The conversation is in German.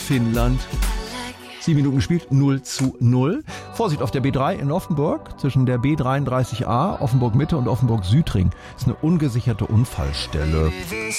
Finnland. 7 Minuten gespielt, 0:0. Vorsicht auf der B3 in Offenburg, zwischen der B33a, Offenburg Mitte und Offenburg Südring. Das ist eine ungesicherte Unfallstelle.